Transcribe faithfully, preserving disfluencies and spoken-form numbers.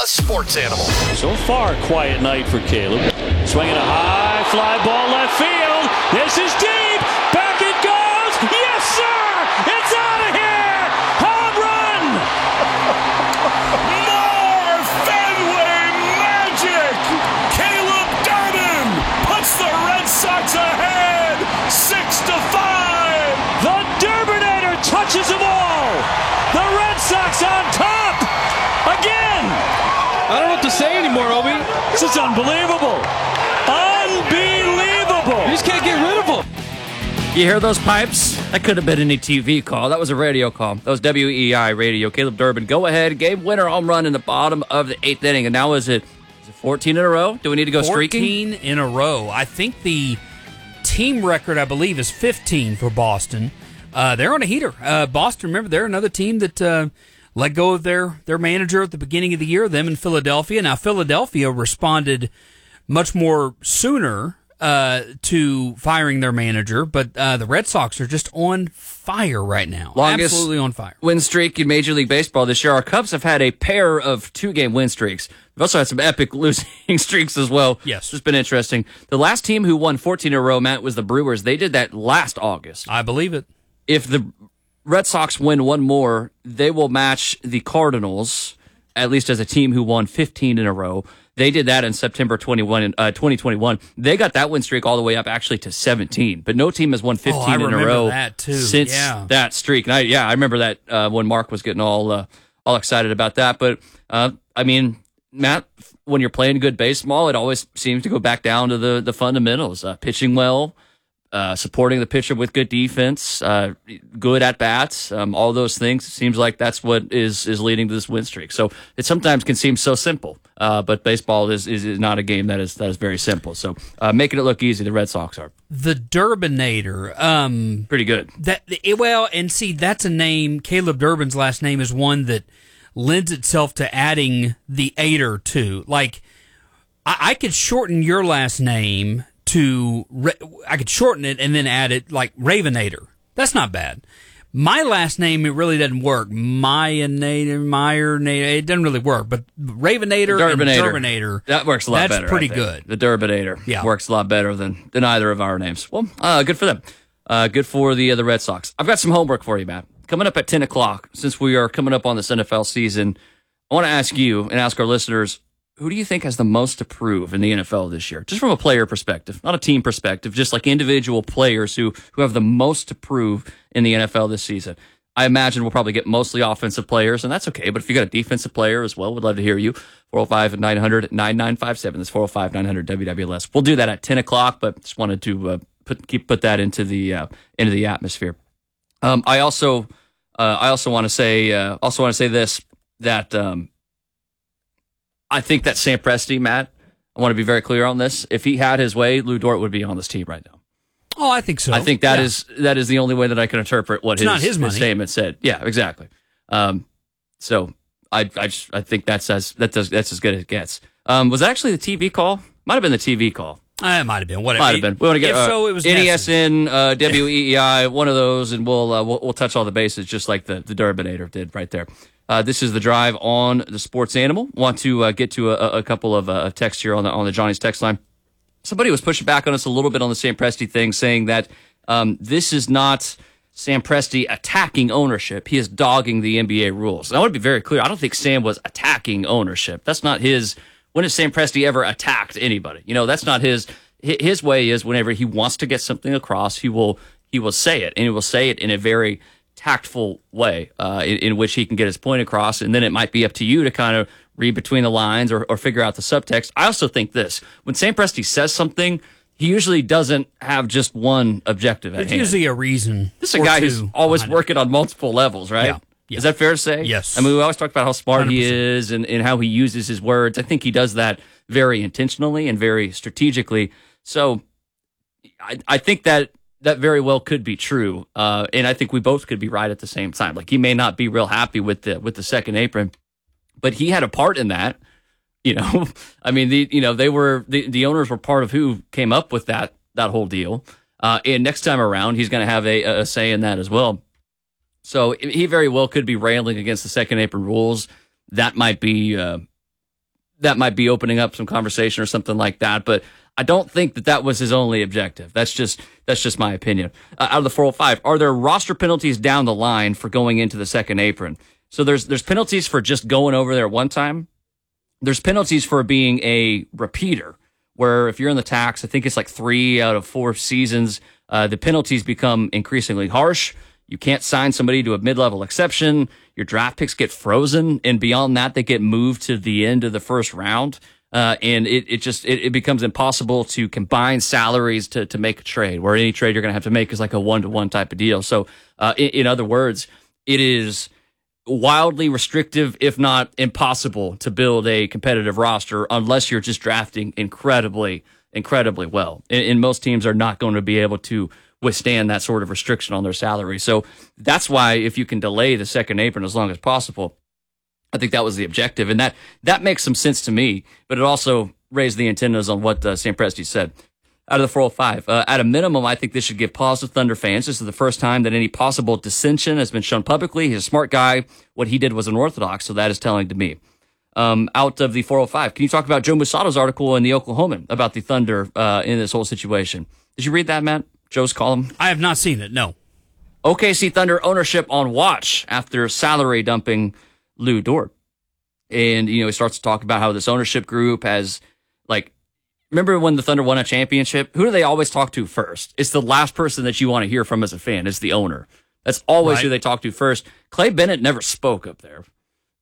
the Sports Animal. So far, quiet night for Caleb. Swinging a high fly ball left field. This is deep. Back it goes. Yes, sir. It's out of here. Home run. More Fenway magic. Caleb Durbin puts the Red Sox ahead six to five. The Durbinator touches them all. The Red Sox on top again. I don't know what to say anymore, Obi. This is unbelievable. Unbelievable. You just can't get rid of them. You hear those pipes? That could have been any T V call. That was a radio call. That was W E I radio. Caleb Durbin, go ahead, game winner home run in the bottom of the eighth inning. And now is it, is it fourteen in a row? Do we need to go streaking? fourteen in a row. I think the team record, I believe, is fifteen for Boston. Uh, they're on a heater. Uh, Boston, remember, they're another team that uh, let go of their, their manager at the beginning of the year, them in Philadelphia. Now, Philadelphia responded much more sooner uh, to firing their manager, but uh, the Red Sox are just on fire right now. Longest Absolutely on fire. Win streak in Major League Baseball this year. Our Cubs have had a pair of two-game win streaks. We've also had some epic losing streaks as well. Yes. It's been interesting. The last team who won fourteen in a row, Matt, was the Brewers. They did that last August. I believe it. If the Red Sox win one more, they will match the Cardinals, at least as a team who won fifteen in a row. They did that in September twenty-first, uh, twenty twenty-one. They got that win streak all the way up actually to seventeen, but no team has won fifteen oh, I in a row that too. since yeah. that streak. And I, yeah, I remember that uh, when Mark was getting all uh, all excited about that. But uh, I mean, Matt, when you're playing good baseball, it always seems to go back down to the the fundamentals: uh, pitching well, uh, supporting the pitcher with good defense, uh, good at bats, um, all those things. It seems like that's what is is leading to this win streak. So it sometimes can seem so simple, uh, but baseball is, is is not a game that is that is very simple. So uh, making it look easy, the Red Sox are The Durbinator. Um, pretty good. That well, and see, that's a name. Caleb Durbin's last name is one that lends itself to adding the ater to. Like, I, I could shorten your last name to, I could shorten it and then add it like Ravenator. That's not bad. My last name, it really doesn't work. Mayanator, Meyernator, it doesn't really work. But Ravenator Durbinator. and Durbinator, that works a lot that's better. pretty I think. good. The Durbinator yeah. works a lot better than, than either of our names. Well, uh, good for them. Uh, good for the uh, the Red Sox. I've got some homework for you, Matt. Coming up at ten o'clock, since we are coming up on this N F L season, I want to ask you and ask our listeners, who do you think has the most to prove in the N F L this year? Just from a player perspective, not a team perspective, just like individual players who, who have the most to prove in the N F L this season. I imagine we'll probably get mostly offensive players, and that's okay. But if you got a defensive player as well, we'd love to hear you. four oh five, nine hundred, nine nine five seven. That's four oh five, nine hundred, W W L S. We'll do that at ten o'clock, but just wanted to uh, put keep put that into the uh, into the atmosphere. Um, I also uh, I also want to say uh, also want to say this that um, I think that Sam Presti, Matt, I want to be very clear on this. If he had his way, Lou Dort would be on this team right now. Oh, I think so. I think that yeah. is that is the only way that I can interpret what it's his, not his, his statement said. Yeah, exactly. Um, so I I just, I think that's as that does that's as good as it gets. Um, was that actually the T V call? Might have been the T V call. Uh, it might have been. Whatever. Might have been. We want to get if uh, so, it was N E S N, uh, W E E I, one of those, and we'll, uh, we'll we'll touch all the bases just like the the Durbinator did right there. Uh, this is the drive on the Sports Animal. Want to uh, get to a, a couple of uh, texts here on the on the Johnny's text line. Somebody was pushing back on us a little bit on the Sam Presti thing, saying that um, this is not Sam Presti attacking ownership. He is dogging the N B A rules. And I want to be very clear. I don't think Sam was attacking ownership. That's not his. When has Sam Presti ever attacked anybody? You know, that's not his. His way is whenever he wants to get something across, he will he will say it, and he will say it in a very tactful way uh, in, in which he can get his point across, and then it might be up to you to kind of read between the lines or, or figure out the subtext. I also think this, when Sam Presti says something, he usually doesn't have just one objective at It's hand. usually a reason. This is a guy who's always working it. on multiple levels, right? Yeah. Yeah. Is that fair to say? Yes. I mean, we always talk about how smart one hundred percent. he is and, and how he uses his words. I think he does that very intentionally and very strategically. So I, I think that that very well could be true. Uh, and I think we both could be right at the same time. Like, he may not be real happy with the with the second apron, but he had a part in that. You know, I mean, the you know they were the, the owners were part of who came up with that that whole deal. Uh, and next time around, he's going to have a, a say in that as well. So he very well could be railing against the second apron rules. That might be uh, that might be opening up some conversation or something like that. But I don't think that that was his only objective. That's just that's just my opinion. Uh, out of the four oh five, are there roster penalties down the line for going into the second apron? So there's there's penalties for just going over there one time. There's penalties for being a repeater, where if you're in the tax, I think it's like three out of four seasons, uh, the penalties become increasingly harsh. You can't sign somebody to a mid-level exception. Your draft picks get frozen, and beyond that, they get moved to the end of the first round. Uh, and it, it just it, it becomes impossible to combine salaries to to make a trade, where any trade you're going to have to make is like a one-to-one type of deal. So uh, in, in other words, it is wildly restrictive, if not impossible, to build a competitive roster unless you're just drafting incredibly, incredibly well. And, and most teams are not going to be able to withstand that sort of restriction on their salary. So that's why if you can delay the second apron as long as possible, I think that was the objective. And that, that makes some sense to me, but it also raised the antennas on what uh, Sam Presti said. Out of the four oh five, uh, at a minimum, I think this should give pause to Thunder fans. This is the first time that any possible dissension has been shown publicly. He's a smart guy. What he did was unorthodox, so that is telling to me. Um, out of the four oh five, can you talk about Joe Musato's article in the Oklahoman about the Thunder uh, in this whole situation? Did you read that, Matt? Joe's column? I have not seen it, no. O K C Thunder ownership on watch after salary dumping Lou Dort. And, you know, he starts to talk about how this ownership group has, like, remember when the Thunder won a championship? Who do they always talk to first? It's the last person that you want to hear from as a fan. It's the owner. That's always Right. who they talk to first. Clay Bennett never spoke up there.